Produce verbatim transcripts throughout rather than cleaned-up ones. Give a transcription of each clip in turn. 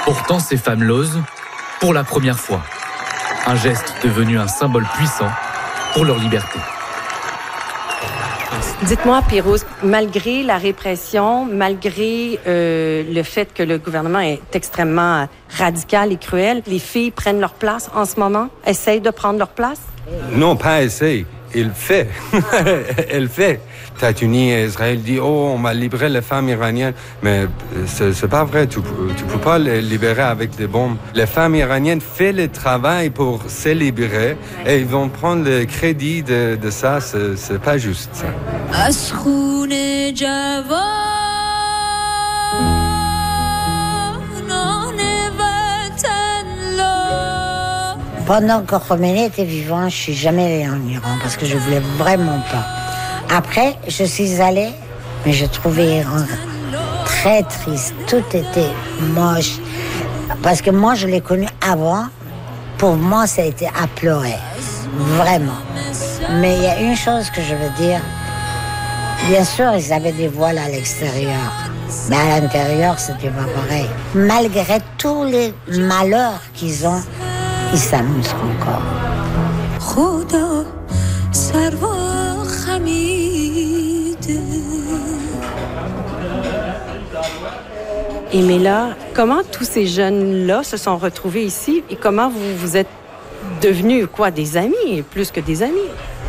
Portant ces femmes loses pour la première fois. Un geste devenu un symbole puissant pour leur liberté. Dites-moi, Pérouse, malgré la répression, malgré euh, le fait que le gouvernement est extrêmement radical et cruel, les filles prennent leur place en ce moment, essayent de prendre leur place? Non, pas essayer. Il fait. Elle fait. États-Unis et Israël dit oh, on va libérer les femmes iraniennes. Mais c'est, c'est pas vrai. Tu, tu peux pas les libérer avec des bombes. Les femmes iraniennes font le travail pour se libérer et ils vont prendre le crédit de, de ça. C'est, c'est pas juste ça. Pendant que Khomeini était vivant, je suis jamais allée en Iran parce que je voulais vraiment pas. Après, je suis allée, mais je trouvais l'Iran très triste. Tout était moche. Parce que moi, je l'ai connu avant. Pour moi, ça a été à pleurer. Vraiment. Mais il y a une chose que je veux dire. Bien sûr, ils avaient des voiles à l'extérieur. Mais à l'intérieur, c'était pas pareil. Malgré tous les malheurs qu'ils ont, ils s'amusent encore. Et mais là, comment tous ces jeunes-là se sont retrouvés ici et comment vous vous êtes devenus quoi, des amis, plus que des amis?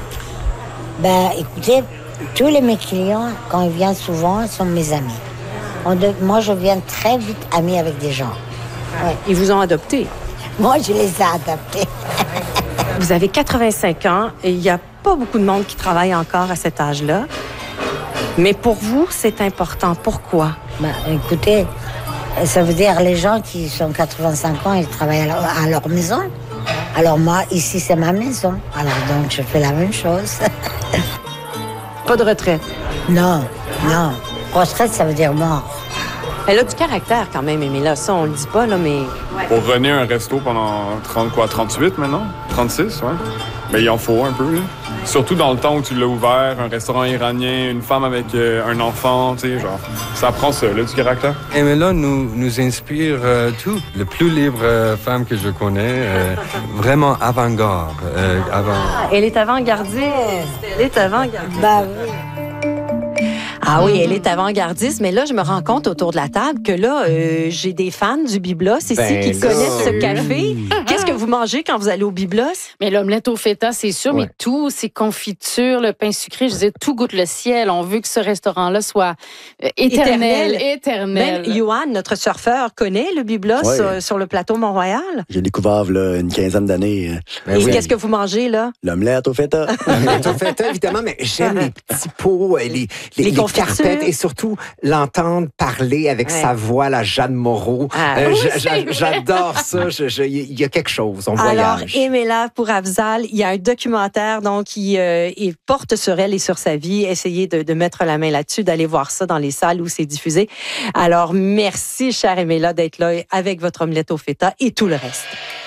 Ben, écoutez, tous les mes clients, quand ils viennent souvent, sont mes amis. On de... Moi, je viens très vite amie avec des gens. Ouais. Ils vous ont adopté? Moi, je les ai adoptés. Vous avez quatre-vingt-cinq ans et il n'y a pas beaucoup de monde qui travaille encore à cet âge-là. Mais pour vous, c'est important. Pourquoi? Ben, écoutez, ça veut dire les gens qui sont quatre-vingt-cinq ans, ils travaillent à leur, à leur maison. Alors moi, ici, c'est ma maison. Alors donc, je fais la même chose. Pas de retraite? Non, non. Retraite, ça veut dire mort. Elle a du caractère quand même, mais là, ça, on le dit pas, là, mais... Pour runner un resto pendant trente, quoi, trente-huit maintenant? trente-six, ouais. Mais il en faut un peu, là. Surtout dans le temps où tu l'as ouvert, un restaurant iranien, une femme avec euh, un enfant, tu sais, genre, ça prend ça, là, du caractère. Et là, nous, nous inspire euh, tout. Le plus libre euh, femme que je connais, euh, vraiment avant-garde. Euh, avant... Ah, elle est avant-gardiste. Elle est avant-gardiste. Bah oui. Ah oui, elle est avant-gardiste, mais là, je me rends compte autour de la table que là, euh, j'ai des fans du Biblos ici Ben qui là, connaissent ce oui. café. Qu'est-ce que vous mangez quand vous allez au Biblos? Mais l'omelette au feta, c'est sûr, Ouais. mais tout, ces confitures, le pain sucré, je disais, tout goûte le ciel. On veut que ce restaurant-là soit euh, éternel, éternel. Même Johan, notre surfeur, connaît le Biblos Ouais. sur, sur le plateau Mont-Royal. J'ai découvert là, une quinzaine d'années. Ben Et oui. qu'est-ce que vous mangez, là? L'omelette au feta. L'omelette au feta, évidemment, mais j'aime les petits pots, les, les, Les les, confitures. carpettes et surtout l'entendre parler avec Ouais. sa voix, la Jeanne Moreau. Ah, Euh, oui, j'a- c'est j'a- vrai. J'adore ça. Je- je- Il y a quelque chose. On Alors, voyage. aimez-la pour Afzal. Il y a un documentaire donc qui euh, il porte sur elle et sur sa vie. Essayez de, de mettre la main là-dessus, d'aller voir ça dans les salles où c'est diffusé. Alors, merci, chère Aimela, d'être là avec votre omelette au feta et tout le reste.